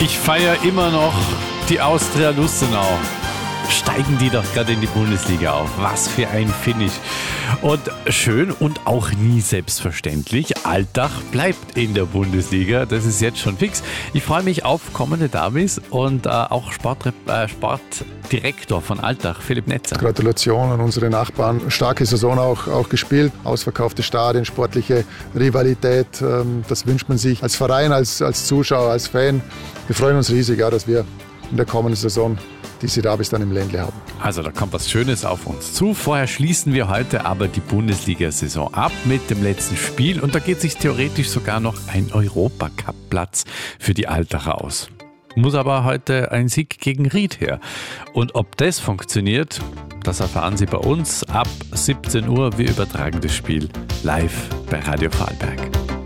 Ich feiere immer noch die Austria Lustenau. Steigen die doch gerade in die Bundesliga auf. Was für ein Finish. Und schön und auch nie selbstverständlich. Altach bleibt in der Bundesliga. Das ist jetzt schon fix. Ich freue mich auf kommende Derbys und auch Sportdirektor von Altach, Philipp Netzer. Gratulation an unsere Nachbarn. Starke Saison auch gespielt. Ausverkaufte Stadien, sportliche Rivalität. Das wünscht man sich als Verein, als Zuschauer, als Fan. Wir freuen uns riesig, dass wir in der kommenden Saison diese Derbys dann im Ländle haben. Also da kommt was Schönes auf uns zu. Vorher schließen wir heute aber die Bundesliga-Saison ab mit dem letzten Spiel und da geht sich theoretisch sogar noch ein Europacup-Platz für die Altacher aus. Muss aber heute ein Sieg gegen Ried her. Und ob das funktioniert, das erfahren Sie bei uns ab 17 Uhr. Wir übertragen das Spiel live bei Radio Vorarlberg.